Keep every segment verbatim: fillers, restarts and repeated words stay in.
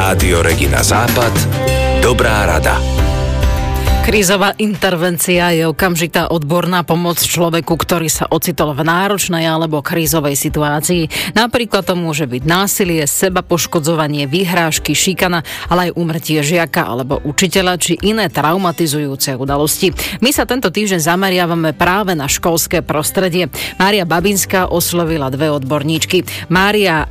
Rádio Regina Západ. Dobrá rada. Krízová intervencia je okamžitá odborná pomoc človeku, ktorý sa ocitol v náročnej alebo krízovej situácii. Napríklad to môže byť násilie, sebapoškodzovanie, vyhrážky, šikana, ale aj úmrtie žiaka alebo učiteľa či iné traumatizujúce udalosti. My sa tento týždeň zameriavame práve na školské prostredie. Mária Babinská oslovila dve odborníčky. Mária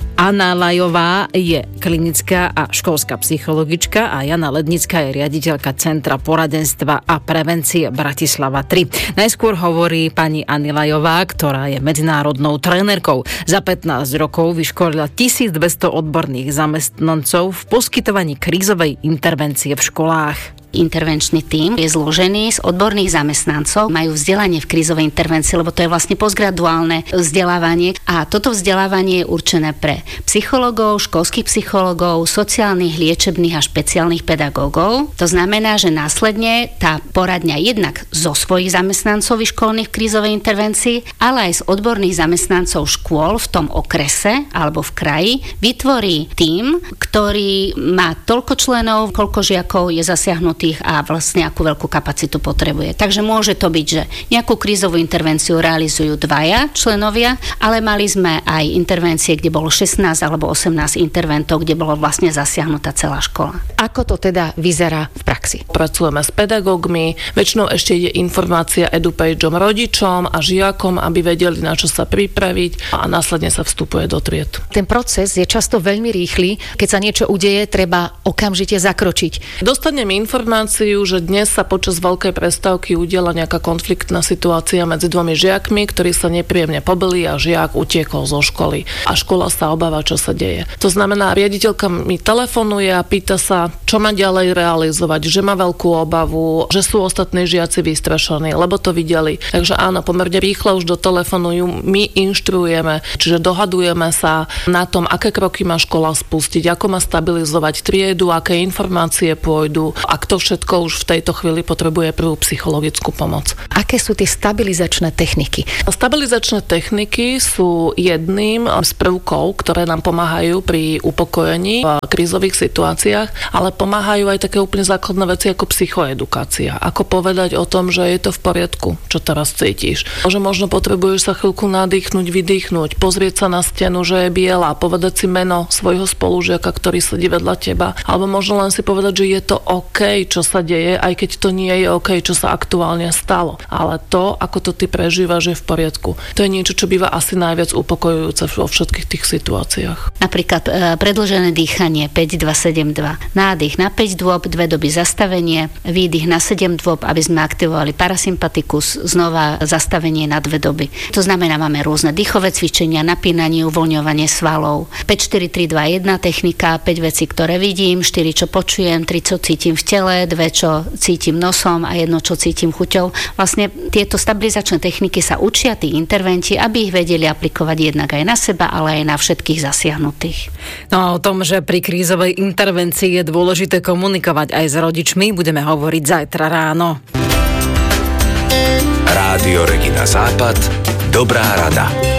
Analajová je klinická a školská psychologička a Jana Lednická je riaditeľka Centra poradenstva a prevencie Bratislava tri. Najskôr hovorí pani Analajová, ktorá je medzinárodnou trénerkou. Za pätnásť rokov vyškolila tisícdvesto odborných zamestnancov v poskytovaní krízovej intervencie v školách. Intervenčný tím je zložený z odborných zamestnancov, majú vzdelanie v krízovej intervencii, lebo to je vlastne postgraduálne vzdelávanie a toto vzdelávanie je určené pre psychológov, školských psychológov, sociálnych, liečebných a špeciálnych pedagógov. To znamená, že následne tá poradňa jednak zo svojich zamestnancov vyškolených v krízovej intervencii, ale aj z odborných zamestnancov škôl v tom okrese alebo v kraji vytvorí tím, ktorý má toľko členov, koľko žiakov je zasiahnutý a vlastne akú veľkú kapacitu potrebuje. Takže môže to byť, že nejakú krízovú intervenciu realizujú dvaja členovia, ale mali sme aj intervencie, kde bolo šestnásť alebo osemnásť interventov, kde bolo vlastne zasiahnutá celá škola. Ako to teda vyzerá v praxi? Pracujeme s pedagógmi, väčšinou ešte ide informácia edupageom rodičom a žiakom, aby vedeli, na čo sa pripraviť a následne sa vstupuje do tried. Ten proces je často veľmi rýchly. Keď sa niečo udeje, treba okamžite zakročiť. Dostaneme informáciu, že dnes sa počas veľkej prestávky udiela nejaká konfliktná situácia medzi dvomi žiakmi, ktorí sa nepríjemne pobili a žiak utiekol zo školy. A škola sa obáva, čo sa deje. To znamená, riaditeľka mi telefonuje a pýta sa, čo má ďalej realizovať, že má veľkú obavu, že sú ostatní žiaci vystrašení, lebo to videli. Takže áno, pomerne rýchle už do telefonujú, my inštruujeme, čiže dohadujeme sa na tom, aké kroky má škola spustiť, ako má stabilizovať triedu, aké informácie pôjdu a kto všetko už v tejto chvíli potrebuje prvú psychologickú pomoc. Aké sú tie stabilizačné techniky? Stabilizačné techniky sú jedným z prvkov, ktoré nám pomáhajú pri upokojení v krízových situáciách, ale pomáhajú aj také úplne základné veci ako psychoedukácia. Ako povedať o tom, že je to v poriadku, čo teraz cítiš. Že možno potrebuješ sa chvíľku nadýchnuť, vydýchnuť, pozrieť sa na stenu, že je biela, povedať si meno svojho spolužiaka, ktorý sedí vedľa teba, alebo možno len si povedať, že je to OK, čo sa deje, aj keď to nie je OK, čo sa aktuálne stalo. Ale to, ako to ty prežívaš, je v poriadku. To je niečo, čo býva asi najviac upokojujúce vo všetkých tých situáciách. Napríklad e, predĺžené dýchanie päť dva sedem dva. Nádych na päť dôb, dve doby zastavenie, výdych na sedem dôb, aby sme aktivovali parasympatikus, znova zastavenie na dve doby. To znamená, máme rôzne dýchové cvičenia, napínanie, uvoľňovanie svalov. päť štyri tri dva jeden technika, päť vecí, ktoré vidím, štyri čo počujem, tri čo cítim v tele, dve, čo cítim nosom a jedno, čo cítim chuťou. Vlastne tieto stabilizačné techniky sa učia tí interventi, aby ich vedeli aplikovať jednak aj na seba, ale aj na všetkých zasiahnutých. No a o tom, že pri krízovej intervencii je dôležité komunikovať aj s rodičmi, budeme hovoriť zajtra ráno. Rádio Regina Západ. Dobrá rada.